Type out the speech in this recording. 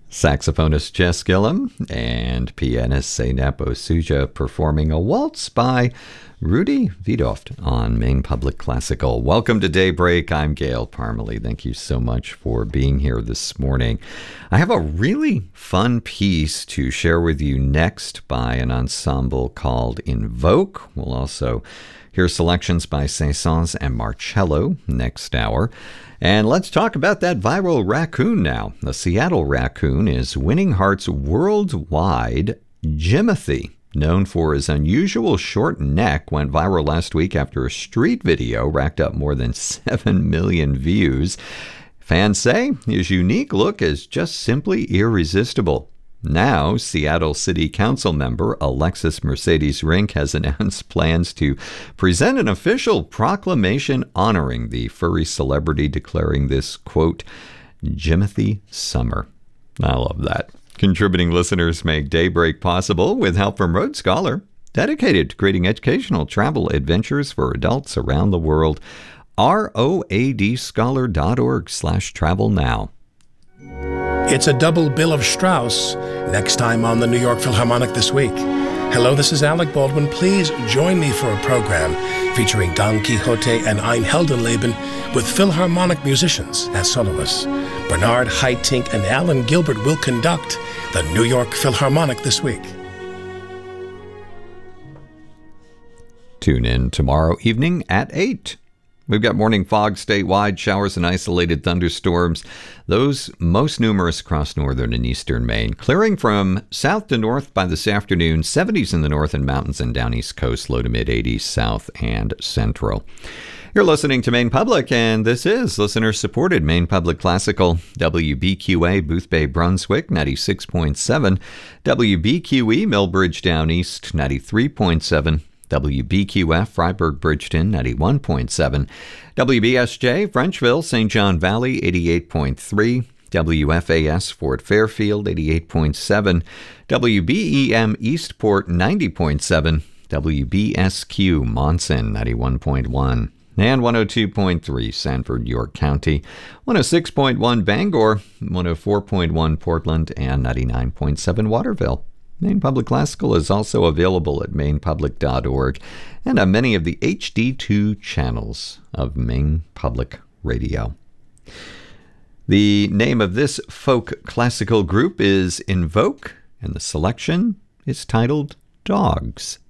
Saxophonist Jess Gillum and pianist Zeynep Osuja performing a waltz by Rudy Wiedoeft on Maine Public Classical. Welcome to Daybreak. I'm Gail Parmalee. Thank you so much for being here this morning. I have a really fun piece to share with you next by an ensemble called Invoke. We'll also hear selections by Saint-Saëns and Marcello next hour. And let's talk about that viral raccoon now. The Seattle raccoon is winning hearts worldwide. Jimothy, known for his unusual short neck, went viral last week after a street video racked up more than 7 million views. Fans say his unique look is just simply irresistible. Now, Seattle City Council member Alexis Mercedes Rink has announced plans to present an official proclamation honoring the furry celebrity, declaring this, quote, Jimothy Summer. I love that. Contributing listeners make Daybreak possible with help from Road Scholar, dedicated to creating educational travel adventures for adults around the world. roadscholar.org/travel now. It's a double bill of Strauss next time on the New York Philharmonic this week. Hello, this is Alec Baldwin. Please join me for a program featuring Don Quixote and Ein Heldenleben with Philharmonic musicians as soloists. Bernard Haitink and Alan Gilbert will conduct the New York Philharmonic this week. Tune in tomorrow evening at 8. We've got morning fog statewide, showers and isolated thunderstorms, those most numerous across northern and eastern Maine. Clearing from south to north by this afternoon, 70s in the north and mountains and down east coast, low to mid 80s south and central. You're listening to Maine Public, and this is listener-supported Maine Public Classical. WBQA, Boothbay, Brunswick, 96.7. WBQE, Millbridge Down East, 93.7. WBQF, Freiburg, Bridgeton, 91.7. WBSJ, Frenchville, St. John Valley, 88.3. WFAS, Fort Fairfield, 88.7. WBEM, Eastport, 90.7. WBSQ, Monson, 91.1. And 102.3, Sanford, York County, 106.1, Bangor, 104.1, Portland, and 99.7, Waterville. Maine Public Classical is also available at mainepublic.org and on many of the HD2 channels of Maine Public Radio. The name of this folk classical group is Invoke, and the selection is titled Dogs.